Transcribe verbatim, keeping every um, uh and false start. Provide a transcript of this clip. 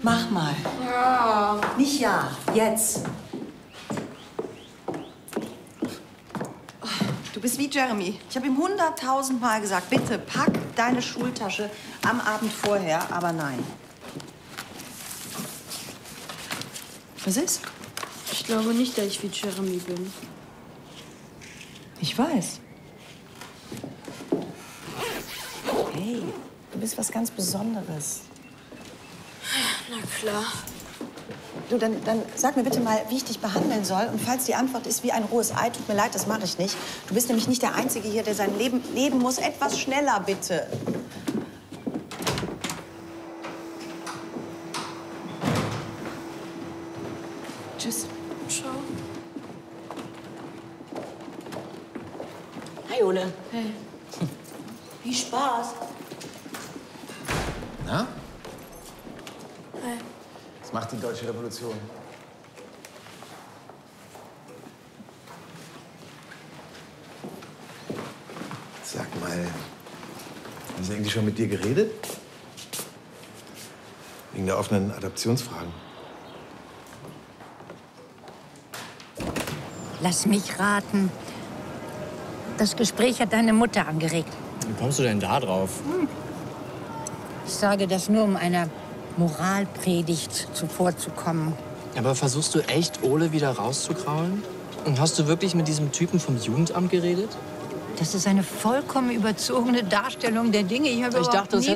Mach mal. Ja. Nicht ja, jetzt. Du bist wie Jeremy. Ich habe ihm hunderttausendmal gesagt, bitte pack deine Schultasche am Abend vorher, aber nein. Was ist? Ich glaube nicht, dass ich wie Jeremy bin. Ich weiß. Hey, du bist was ganz Besonderes. Na klar. Du, dann, dann sag mir bitte mal, wie ich dich behandeln soll. Und falls die Antwort ist wie ein rohes Ei, tut mir leid, das mache ich nicht. Du bist nämlich nicht der Einzige hier, der sein Leben leben muss. Etwas schneller, bitte. Tschüss. Ciao. Hi, Ole. Hey. Viel Spaß. Na? Hi. Was macht die Deutsche Revolution? Sag mal, haben Sie eigentlich schon mit dir geredet? Wegen der offenen Adoptionsfragen. Lass mich raten. Das Gespräch hat deine Mutter angeregt. Wie kommst du denn da drauf? Hm. Ich sage das nur, um einer Moralpredigt zuvorzukommen. Aber versuchst du echt, Ole wieder rauszukraulen? Und hast du wirklich mit diesem Typen vom Jugendamt geredet? Das ist eine vollkommen überzogene Darstellung der Dinge. Ich, habe Ich dachte, das nie